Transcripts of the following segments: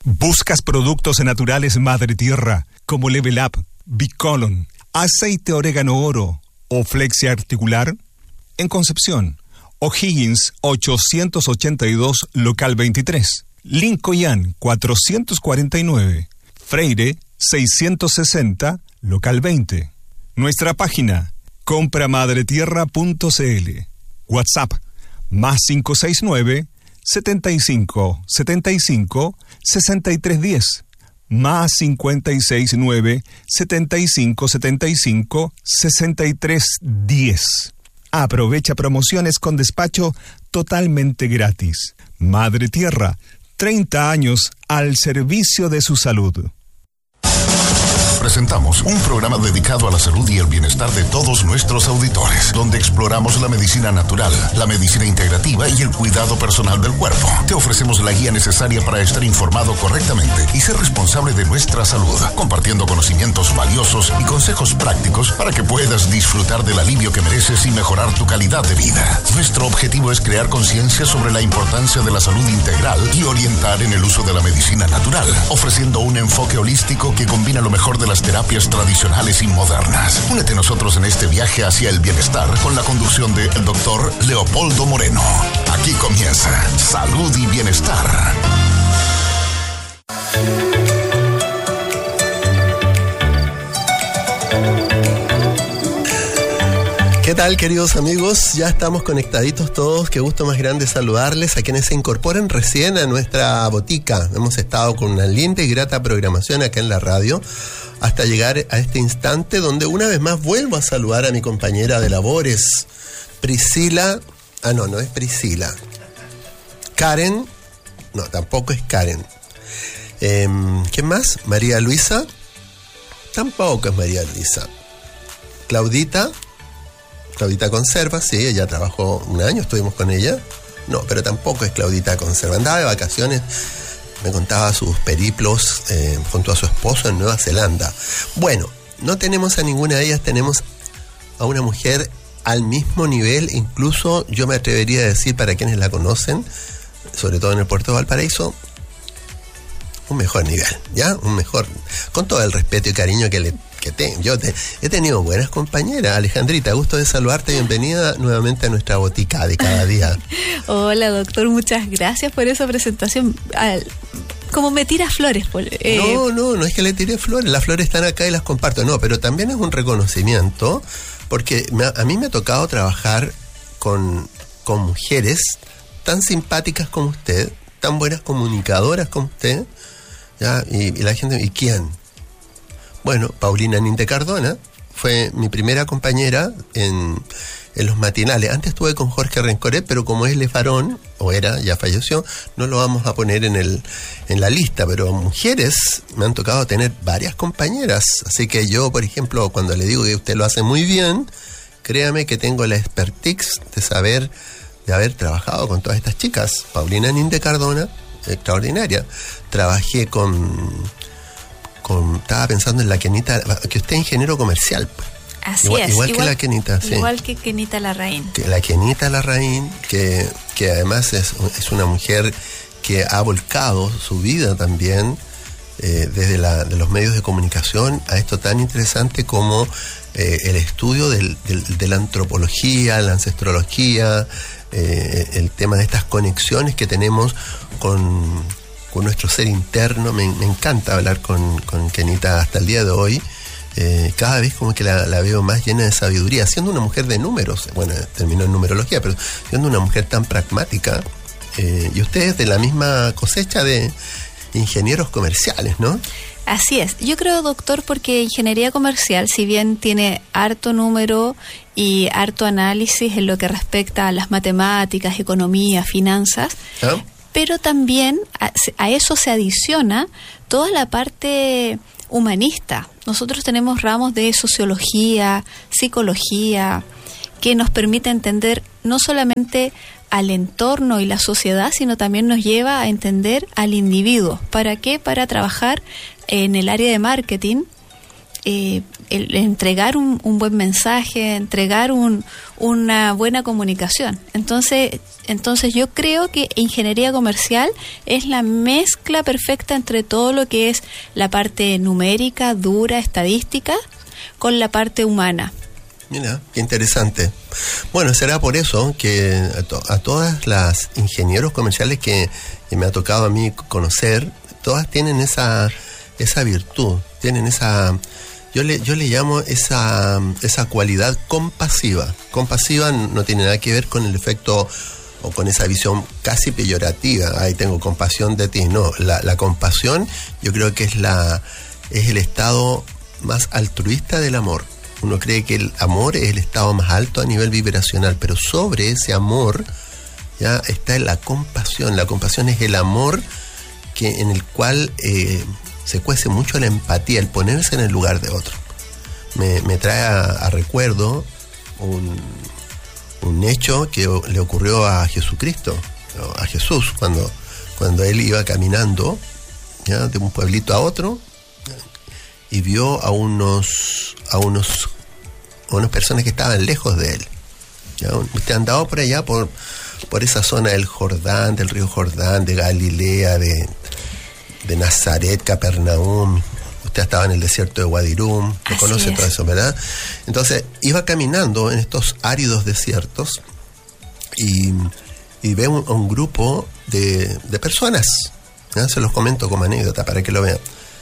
¿Buscas productos naturales Madre Tierra como Level Up, Bicolon, aceite orégano oro o flexia articular? En Concepción, O'Higgins 882, local 23. Lincoln 449. Freire 660, local 20. Nuestra página compramadretierra.cl. WhatsApp más 569 75 75 6310 más 569 75 75 6310. Aprovecha promociones con despacho totalmente gratis. Madre Tierra, 30 años al servicio de su salud. Presentamos un programa dedicado a la salud y el bienestar de todos nuestros auditores, donde exploramos la medicina natural, la medicina integrativa y el cuidado personal del cuerpo. Te ofrecemos la guía necesaria para estar informado correctamente y ser responsable de nuestra salud, compartiendo conocimientos valiosos y consejos prácticos para que puedas disfrutar del alivio que mereces y mejorar tu calidad de vida. Nuestro objetivo es crear conciencia sobre la importancia de la salud integral y orientar en el uso de la medicina natural, ofreciendo un enfoque holístico que combina lo mejor de las terapias tradicionales y modernas. Únete a nosotros en este viaje hacia el bienestar con la conducción del Dr. Leopoldo Moreno. Aquí comienza Salud y Bienestar. ¿Qué tal, queridos amigos? Ya estamos conectaditos todos. Qué gusto más grande saludarles a quienes se incorporan recién a nuestra botica. Hemos estado con una linda y grata programación acá en la radio hasta llegar a este instante donde una vez más vuelvo a saludar a mi compañera de labores, Priscila. No es Priscila. Karen. No, tampoco es Karen. ¿Quién más? María Luisa. Tampoco es María Luisa. Claudita Conserva, sí, ella trabajó un año, estuvimos con ella. No, pero tampoco es Claudita Conserva. Andaba de vacaciones, me contaba sus periplos junto a su esposo en Nueva Zelanda. Bueno, no tenemos a ninguna de ellas, tenemos a una mujer al mismo nivel, incluso yo me atrevería a decir, para quienes la conocen, sobre todo en el puerto de Valparaíso, un mejor nivel, ¿ya? Un mejor, con todo el respeto y cariño que he tenido buenas compañeras. Alejandrita, gusto de saludarte, bienvenida nuevamente a nuestra botica de cada día. Hola, doctor, muchas gracias por esa presentación. Como me tiras flores. No es que le tire flores, las flores están acá y las comparto, no, pero también es un reconocimiento, porque a mí me ha tocado trabajar con mujeres tan simpáticas como usted, tan buenas comunicadoras como usted, ¿ya? Y la gente, ¿y quién? Bueno, Paulina Ninde Cardona fue mi primera compañera en los matinales. Antes estuve con Jorge Rencoret, pero como él es varón, o era, ya falleció, no lo vamos a poner en la lista, pero mujeres me han tocado tener varias compañeras. Así que yo, por ejemplo, cuando le digo que usted lo hace muy bien, créame que tengo la expertise de haber trabajado con todas estas chicas. Paulina Ninde Cardona, extraordinaria. Trabajé estaba pensando en la Kenita, que usted es ingeniero comercial. Así igual que la Kenita, sí. Igual que Kenita Larraín. La Kenita Larraín, que además es una mujer que ha volcado su vida también desde de los medios de comunicación a esto tan interesante como el estudio de la antropología, la ancestrología, el tema de estas conexiones que tenemos con nuestro ser interno. Me encanta hablar con Kenita hasta el día de hoy. Cada vez como que la veo más llena de sabiduría, siendo una mujer de números. Bueno, terminó en numerología, pero siendo una mujer tan pragmática. Y usted es de la misma cosecha de ingenieros comerciales, ¿no? Así es. Yo creo, doctor, porque ingeniería comercial, si bien tiene harto número y harto análisis en lo que respecta a las matemáticas, economía, finanzas, ¿ah? Pero también a eso se adiciona toda la parte humanista. Nosotros tenemos ramos de sociología, psicología, que nos permite entender no solamente al entorno y la sociedad, sino también nos lleva a entender al individuo. ¿Para qué? Para trabajar en el área de marketing el entregar un buen mensaje, entregar una buena comunicación. Entonces yo creo que ingeniería comercial es la mezcla perfecta entre todo lo que es la parte numérica, dura, estadística, con la parte humana. Mira, qué interesante. Bueno, será por eso que a todas las ingenieros comerciales que me ha tocado a mí conocer, todas tienen esa virtud, tienen esa... Yo le llamo esa cualidad compasiva. Compasiva no tiene nada que ver con el efecto o con esa visión casi peyorativa. Ay, tengo compasión de ti. No, la compasión yo creo que es el estado más altruista del amor. Uno cree que el amor es el estado más alto a nivel vibracional, pero sobre ese amor ya está la compasión. La compasión es el amor en el cual se cuece mucho la empatía, el ponerse en el lugar de otro. Me trae a recuerdo un hecho que le ocurrió a Jesucristo, a Jesús, cuando él iba caminando, ¿ya?, de un pueblito a otro, y vio a unas personas que estaban lejos de él. ¿Ya? Usted ha andado por allá, por esa zona del Jordán, del río Jordán, de Galilea, de Nazaret, Capernaum. Usted estaba en el desierto de Guadirum, lo conoce todo eso, ¿verdad? Entonces, iba caminando en estos áridos desiertos y ve a un grupo de personas. ¿Ya? Se los comento como anécdota para que lo vean.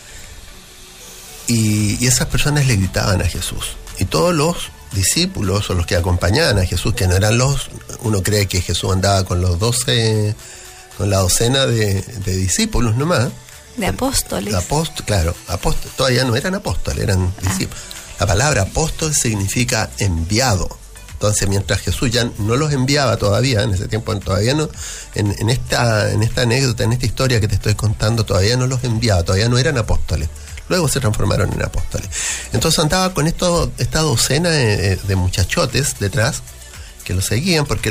Y esas personas le gritaban a Jesús. Y todos los discípulos o los que acompañaban a Jesús, que no eran uno cree que Jesús andaba con los 12, con la docena de discípulos nomás. De apóstoles. Claro, todavía no eran apóstoles, eran discípulos. La palabra apóstol significa enviado. Entonces, mientras Jesús ya no los enviaba todavía, en ese tiempo todavía no, en esta anécdota, en esta historia que te estoy contando, todavía no los enviaba, todavía no eran apóstoles. Luego se transformaron en apóstoles. Entonces andaba con esta docena de muchachotes detrás que lo seguían porque él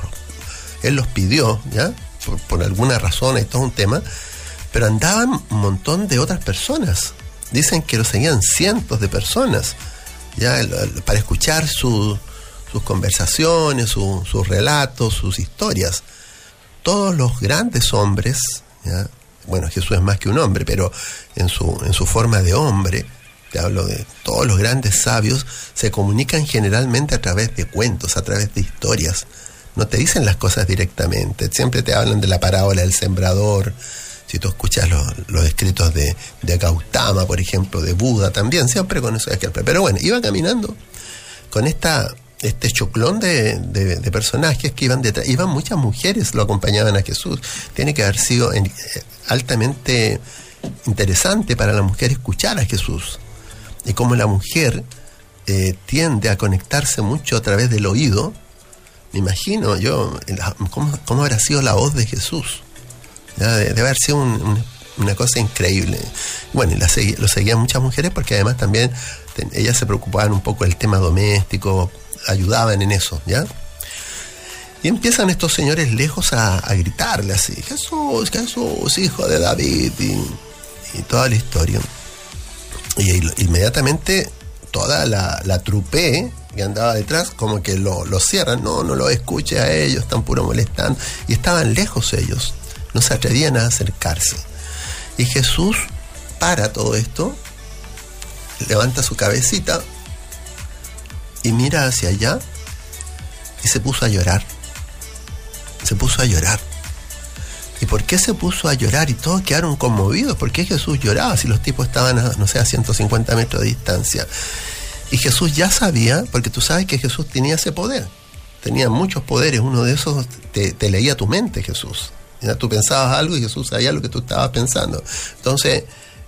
los pidió, ¿ya? Por alguna razón, hay todo un tema. Pero andaban un montón de otras personas. Dicen que lo seguían cientos de personas, ¿ya? Para escuchar sus conversaciones, sus relatos, sus historias. Todos los grandes hombres, ¿ya? Bueno, Jesús es más que un hombre, pero en su forma de hombre, te hablo de todos los grandes sabios, se comunican generalmente a través de cuentos, a través de historias. No te dicen las cosas directamente, siempre te hablan de la parábola del sembrador. Si tú escuchas los escritos de Gautama, por ejemplo, de Buda también, siempre con eso. Pero bueno, iba caminando con este choclón de personajes que iban detrás. Iban muchas mujeres, lo acompañaban a Jesús. Tiene que haber sido altamente interesante para la mujer escuchar a Jesús. Y como la mujer tiende a conectarse mucho a través del oído, me imagino yo, cómo habrá sido la voz de Jesús. Debe haber sido una cosa increíble. Bueno, lo seguían muchas mujeres porque además también ellas se preocupaban un poco del tema doméstico, ayudaban en eso, ¿ya? Y empiezan estos señores lejos a gritarle así: Jesús, Jesús, hijo de David, y toda la historia. Y inmediatamente toda la trupe que andaba detrás como que lo cierran. No lo escuche a ellos, están puro molestando. Y estaban lejos ellos, no se atrevían a acercarse. Y Jesús para todo esto, levanta su cabecita y mira hacia allá y se puso a llorar. Se puso a llorar. ¿Y por qué se puso a llorar? Y todos quedaron conmovidos. ¿Por qué Jesús lloraba si los tipos estaban a 150 metros de distancia? Y Jesús ya sabía, porque tú sabes que Jesús tenía ese poder. Tenía muchos poderes. Uno de esos te leía tu mente, Jesús. ¿Ya? Tú pensabas algo y Jesús sabía lo que tú estabas pensando. Entonces,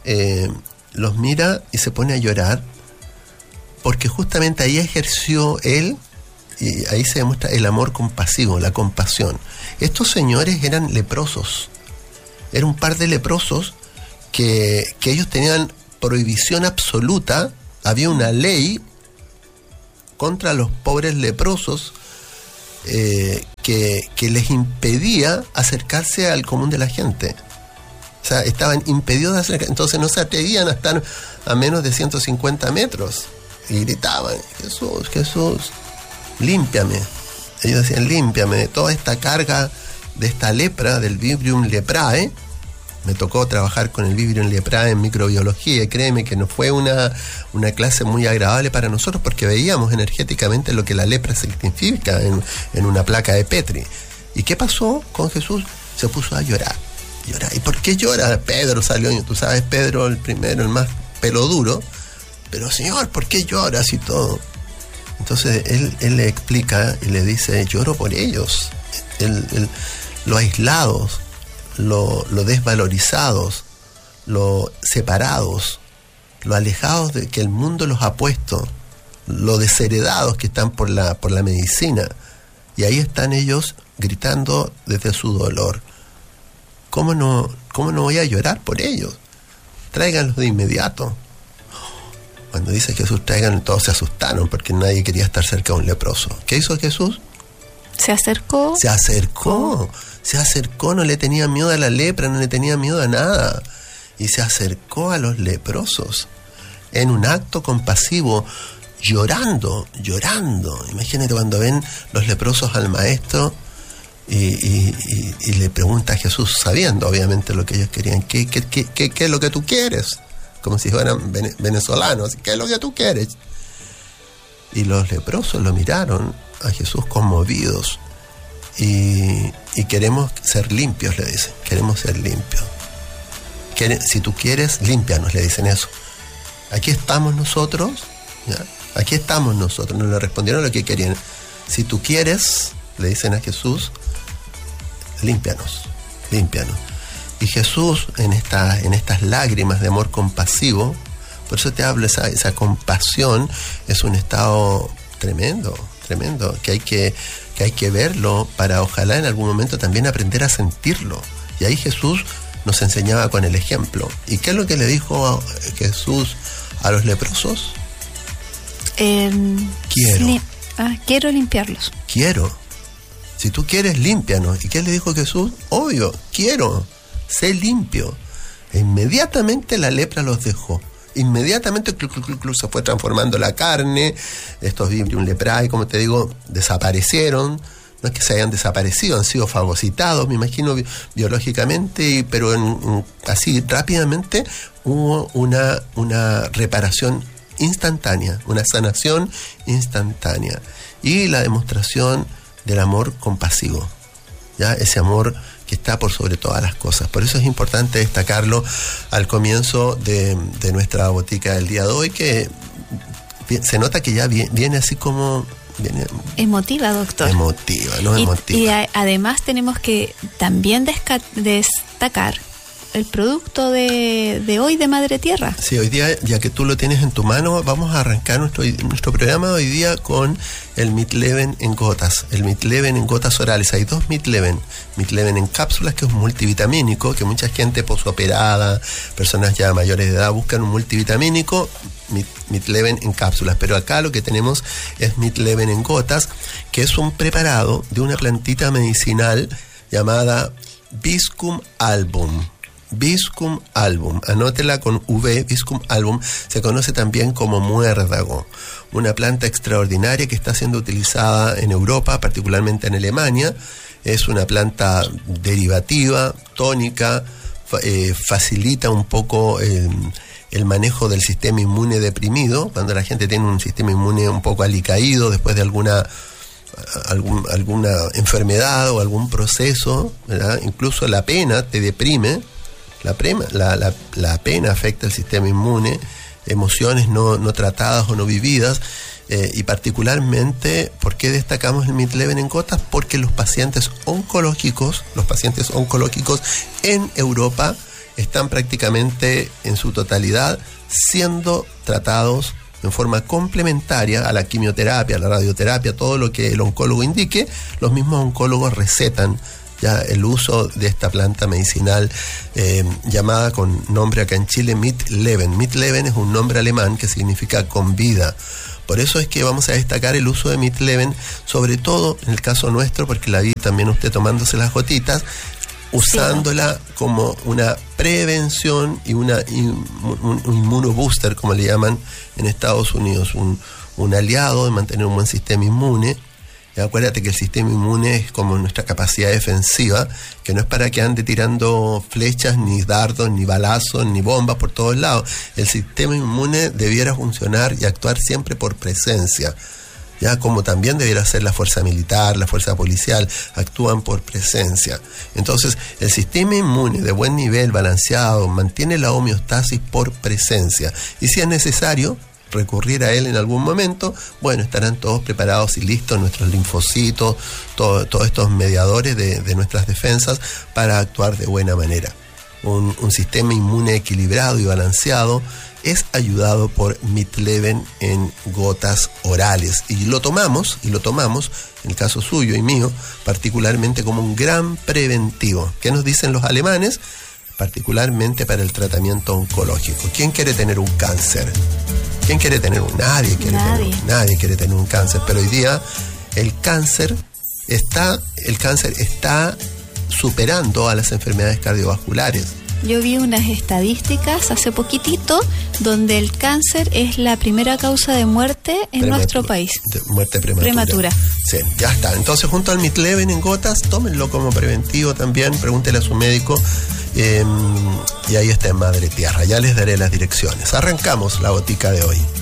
los mira y se pone a llorar, porque justamente ahí ejerció él, y ahí se demuestra el amor compasivo, la compasión. Estos señores eran leprosos. Era un par de leprosos que ellos tenían prohibición absoluta. Había una ley contra los pobres leprosos que les impedía acercarse al común de la gente. O sea, estaban impedidos de hacer, entonces no se atrevían a estar a menos de 150 metros. Y gritaban, Jesús, Jesús, límpiame. Ellos decían, límpiame de toda esta carga de esta lepra, del Vibrio leprae. Me tocó trabajar con el Vibrio leprae en microbiología, y créeme que no fue una clase muy agradable para nosotros, porque veíamos energéticamente lo que la lepra significa en una placa de Petri. ¿Y qué pasó con Jesús? Se puso a llorar. ¿Y por qué llora? Pedro salió, tú sabes, Pedro el primero, el más pelo duro. Pero Señor, ¿por qué lloras y todo? Entonces él le explica y le dice, lloro por ellos, lo aislados, lo desvalorizados, lo separados, lo alejados de que el mundo los ha puesto, lo desheredados que están por la medicina. Y ahí están ellos gritando desde su dolor. ¿Cómo no voy a llorar por ellos? Tráiganlos de inmediato. Cuando dice Jesús traigan, todos se asustaron porque nadie quería estar cerca de un leproso. ¿Qué hizo Jesús? Se acercó, no le tenía miedo a la lepra, no le tenía miedo a nada. Y se acercó a los leprosos en un acto compasivo, llorando. Imagínate cuando ven los leprosos al maestro y le pregunta a Jesús, sabiendo obviamente lo que ellos querían, ¿qué es lo que tú quieres? Como si fueran venezolanos, ¿qué es lo que tú quieres? Y los leprosos lo miraron a Jesús conmovidos y queremos ser limpios, le dicen, queremos ser limpios. Si tú quieres, límpianos, le dicen eso. Aquí estamos nosotros, ¿ya? Aquí estamos nosotros, no le respondieron lo que querían. Si tú quieres, le dicen a Jesús, límpianos. Y Jesús, en estas lágrimas de amor compasivo, por eso te hablo, esa compasión es un estado tremendo, que hay que verlo para ojalá en algún momento también aprender a sentirlo. Y ahí Jesús nos enseñaba con el ejemplo. ¿Y qué es lo que le dijo Jesús a los leprosos? Quiero limpiarlos. Quiero. Si tú quieres, límpianos. ¿Y qué le dijo Jesús? Obvio, quiero. Sé limpio. E inmediatamente la lepra los dejó. Inmediatamente se fue transformando la carne. Estos Vibrium leprae, como te digo, desaparecieron. No es que se hayan desaparecido, han sido fagocitados, me imagino, biológicamente, pero así rápidamente hubo una reparación instantánea, una sanación instantánea. Y la demostración del amor compasivo, ¿ya? Ese amor que está por sobre todas las cosas. Por eso es importante destacarlo al comienzo de nuestra botica del día de hoy, que se nota que ya viene así como... Emotiva, doctor. Emotiva. Y además tenemos que también destacar el producto de hoy de Madre Tierra. Sí, hoy día, ya que tú lo tienes en tu mano, vamos a arrancar nuestro programa de hoy día con el Midleven en gotas. El Midleven en gotas orales. Hay dos Midleven. Midleven en cápsulas, que es un multivitamínico, que mucha gente posoperada, personas ya mayores de edad, buscan un multivitamínico. Midleven en cápsulas, pero acá lo que tenemos es Midleven en gotas, que es un preparado de una plantita medicinal llamada Viscum album. Viscum album, anótela con V, Viscum album, se conoce también como muérdago, una planta extraordinaria que está siendo utilizada en Europa, particularmente en Alemania. Es una planta derivativa, tónica, facilita un poco el manejo del sistema inmune deprimido, cuando la gente tiene un sistema inmune un poco alicaído después de alguna enfermedad o algún proceso, ¿verdad? Incluso la pena te deprime. La pena afecta el sistema inmune, emociones no tratadas o no vividas, y particularmente, ¿por qué destacamos el Midleven en gotas? Porque los pacientes oncológicos en Europa están prácticamente en su totalidad siendo tratados en forma complementaria a la quimioterapia, a la radioterapia, todo lo que el oncólogo indique. Los mismos oncólogos recetan ya el uso de esta planta medicinal llamada con nombre acá en Chile Midleven. Midleven es un nombre alemán que significa con vida. Por eso es que vamos a destacar el uso de Midleven, sobre todo en el caso nuestro, porque la vi también usted tomándose las gotitas, usándola como una prevención y un inmunobooster, como le llaman en Estados Unidos, un aliado de mantener un buen sistema inmune. Y acuérdate que el sistema inmune es como nuestra capacidad defensiva, que no es para que ande tirando flechas, ni dardos, ni balazos, ni bombas por todos lados. El sistema inmune debiera funcionar y actuar siempre por presencia, ya como también debiera ser la fuerza militar, la fuerza policial, actúan por presencia. Entonces, el sistema inmune de buen nivel, balanceado, mantiene la homeostasis por presencia. Y si es necesario recurrir a él en algún momento, bueno, estarán todos preparados y listos nuestros linfocitos, todos estos mediadores de nuestras defensas para actuar de buena manera. Un sistema inmune equilibrado y balanceado es ayudado por Midlevin en gotas orales y lo tomamos, en el caso suyo y mío, particularmente como un gran preventivo. ¿Qué nos dicen los alemanes? Particularmente para el tratamiento oncológico. ¿Quién quiere tener un cáncer? ¿Quién quiere tener un? Nadie quiere tener un cáncer, pero hoy día el cáncer está superando a las enfermedades cardiovasculares. Yo vi unas estadísticas hace poquitito donde el cáncer es la primera causa de muerte en nuestro país. Muerte prematura. Sí, ya está. Entonces, junto al Midlevin en gotas, tómenlo como preventivo también, pregúntele a su médico. Y ahí está en Madre Tierra. Ya les daré las direcciones. Arrancamos la botica de hoy.